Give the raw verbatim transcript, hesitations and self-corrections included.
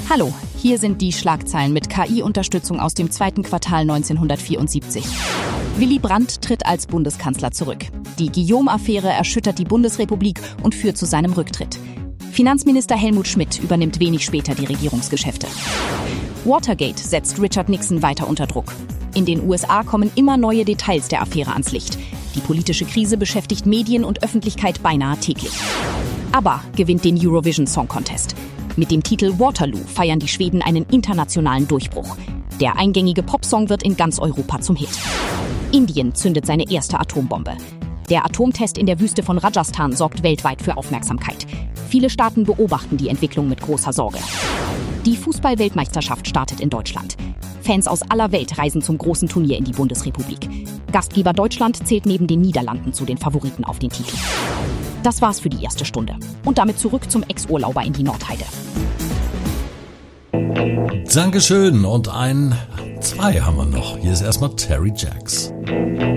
Hallo, hier sind die Schlagzeilen mit K I-Unterstützung aus dem zweiten Quartal neunzehnhundertvierundsiebzig. Willy Brandt tritt als Bundeskanzler zurück. Die Guillaume-Affäre erschüttert die Bundesrepublik und führt zu seinem Rücktritt. Finanzminister Helmut Schmidt übernimmt wenig später die Regierungsgeschäfte. Watergate setzt Richard Nixon weiter unter Druck. In den U S A kommen immer neue Details der Affäre ans Licht. Die politische Krise beschäftigt Medien und Öffentlichkeit beinahe täglich. ABBA gewinnt den Eurovision Song Contest. Mit dem Titel Waterloo feiern die Schweden einen internationalen Durchbruch. Der eingängige Popsong wird in ganz Europa zum Hit. Indien zündet seine erste Atombombe. Der Atomtest in der Wüste von Rajasthan sorgt weltweit für Aufmerksamkeit. Viele Staaten beobachten die Entwicklung mit großer Sorge. Die Fußball-Weltmeisterschaft startet in Deutschland. Fans aus aller Welt reisen zum großen Turnier in die Bundesrepublik. Gastgeber Deutschland zählt neben den Niederlanden zu den Favoriten auf den Titel. Das war's für die erste Stunde. Und damit zurück zum Ex-Urlauber in die Nordheide. Dankeschön. Und ein, zwei haben wir noch. Hier ist erstmal Terry Jacks.